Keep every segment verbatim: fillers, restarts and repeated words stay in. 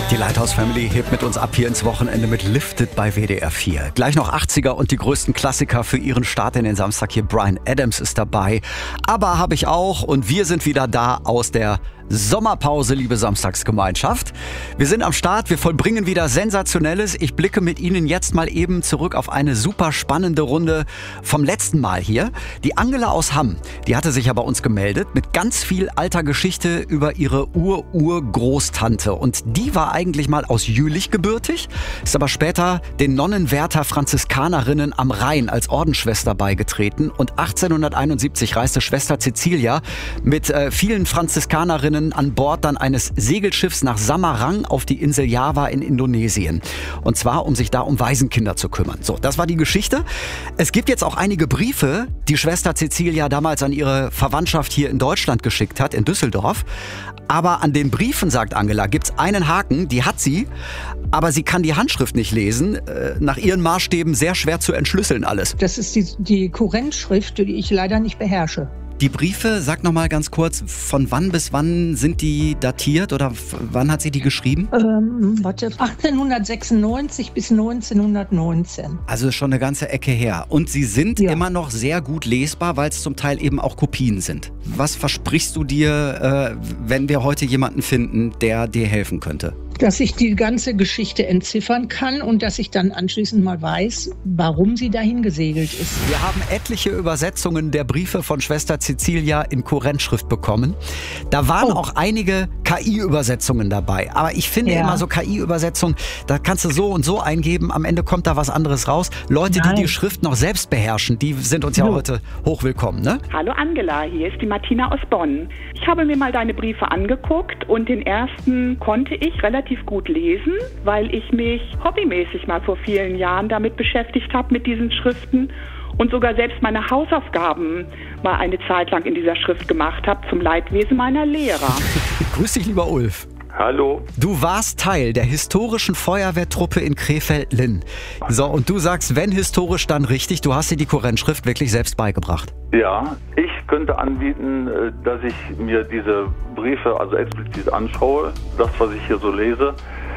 Die Lighthouse Family hebt mit uns ab hier ins Wochenende mit Lifted bei W D R vier. Gleich noch achtziger und die größten Klassiker für ihren Start in den Samstag hier. Bryan Adams ist dabei. Aber habe ich auch und wir sind wieder da aus der Sommerpause, liebe Samstagsgemeinschaft. Wir sind am Start, wir vollbringen wieder Sensationelles. Ich blicke mit Ihnen jetzt mal eben zurück auf eine super spannende Runde vom letzten Mal hier. Die Angela aus Hamm, die hatte sich ja bei uns gemeldet mit ganz viel alter Geschichte über ihre Ur-Ur-Großtante. Und die war eigentlich mal aus Jülich gebürtig, ist aber später den Nonnenwärter Franziskanerinnen am Rhein als Ordensschwester beigetreten. Und achtzehnhunderteinundsiebzig reiste Schwester Cecilia mit äh, vielen Franziskanerinnen an Bord dann eines Segelschiffs nach Samarang auf die Insel Java in Indonesien. Und zwar, um sich da um Waisenkinder zu kümmern. So, das war die Geschichte. Es gibt jetzt auch einige Briefe, die Schwester Cecilia damals an ihre Verwandtschaft hier in Deutschland geschickt hat, in Düsseldorf. Aber an den Briefen, sagt Angela, gibt's einen Haken, die hat sie, aber sie kann die Handschrift nicht lesen. Nach ihren Maßstäben sehr schwer zu entschlüsseln alles. Das ist die, die Kurrentschrift, die ich leider nicht beherrsche. Die Briefe, sag noch mal ganz kurz, von wann bis wann sind die datiert oder wann hat sie die geschrieben? Ähm, warte, achtzehnhundertsechsundneunzig bis neunzehnhundertneunzehn. Also schon eine ganze Ecke her. Und sie sind Ja. immer noch sehr gut lesbar, weil es zum Teil eben auch Kopien sind. Was versprichst du dir, äh, wenn wir heute jemanden finden, der dir helfen könnte? Dass ich die ganze Geschichte entziffern kann und dass ich dann anschließend mal weiß, warum sie dahin gesegelt ist. Wir haben etliche Übersetzungen der Briefe von Schwester Cecilia in Kurrentschrift bekommen. Da waren Oh. auch einige K I-Übersetzungen dabei. Aber ich finde Ja. immer so K I-Übersetzungen, da kannst du so und so eingeben, am Ende kommt da was anderes raus. Leute, Nein. die die Schrift noch selbst beherrschen, die sind uns ja Jo. heute hochwillkommen, ne? Hallo Angela, hier ist die Martina aus Bonn. Ich habe mir mal deine Briefe angeguckt und den ersten konnte ich relativ gut lesen, weil ich mich hobbymäßig mal vor vielen Jahren damit beschäftigt habe, mit diesen Schriften und sogar selbst meine Hausaufgaben mal eine Zeit lang in dieser Schrift gemacht habe, zum Leidwesen meiner Lehrer. Grüß dich, lieber Ulf. Hallo. Du warst Teil der historischen Feuerwehrtruppe in Krefeld-Linn. So, und du sagst, wenn historisch, dann richtig. Du hast dir die Kurrentschrift wirklich selbst beigebracht. Ja, ich könnte anbieten, äh, dass ich mir diese Briefe also explizit anschaue, das, was ich hier so lese,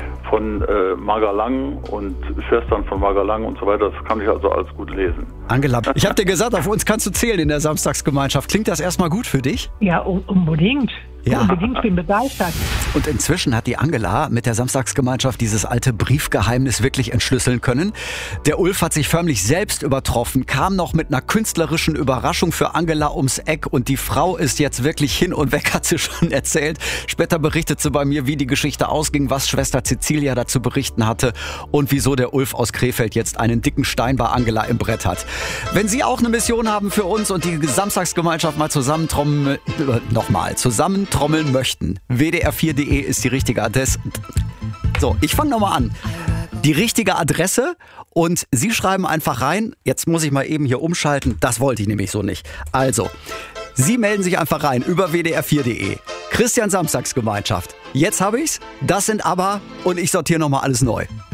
von äh, Marga Lang und Schwestern von Marga Lang und so weiter, das kann ich also alles gut lesen. Angela, ich habe dir gesagt, auf uns kannst du zählen in der Samstagsgemeinschaft. Klingt das erstmal gut für dich? Ja, un- unbedingt. Ja. Unbedingt, ich bin begeistert. Und inzwischen hat die Angela mit der Samstagsgemeinschaft dieses alte Briefgeheimnis wirklich entschlüsseln können. Der Ulf hat sich förmlich selbst übertroffen, kam noch mit einer künstlerischen Überraschung für Angela ums Eck und die Frau ist jetzt wirklich hin und weg, hat sie schon erzählt. Später berichtet sie bei mir, wie die Geschichte ausging, was Schwester Cecilia dazu berichten hatte und wieso der Ulf aus Krefeld jetzt einen dicken Stein bei Angela im Brett hat. Wenn Sie auch eine Mission haben für uns und die Samstagsgemeinschaft mal zusammentrommeln, äh, nochmal, zusammentrommeln möchten, w d r vier punkt d e ist die richtige Adresse. So, ich fange nochmal an. Die richtige Adresse und Sie schreiben einfach rein, jetzt muss ich mal eben hier umschalten, das wollte ich nämlich so nicht. Also, Sie melden sich einfach rein über w d r vier punkt d e. Christian Samstagsgemeinschaft. Jetzt habe ich's, das sind aber, und ich sortiere nochmal alles neu.